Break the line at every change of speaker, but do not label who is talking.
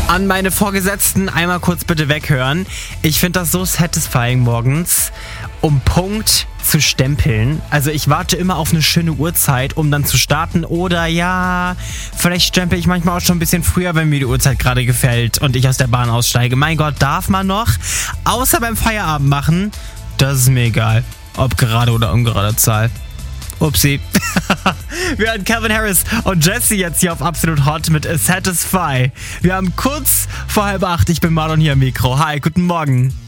An meine Vorgesetzten einmal kurz bitte weghören. Ich finde das so satisfying morgens, um Punkt zu stempeln. Also ich warte immer auf eine schöne Uhrzeit, um dann zu starten. Oder ja, vielleicht stempel ich manchmal auch schon ein bisschen früher, wenn mir die Uhrzeit gerade gefällt und ich aus der Bahn aussteige. Mein Gott, darf man noch? Außer beim Feierabend machen. Das ist mir egal, ob gerade oder ungerade Zahl. Upsi. Wir haben Calvin Harris und Jesse jetzt hier auf Absolut Hot mit Satisfy. Wir haben kurz vor 7:30. Ich bin Marlon hier am Mikro. Hi, guten Morgen.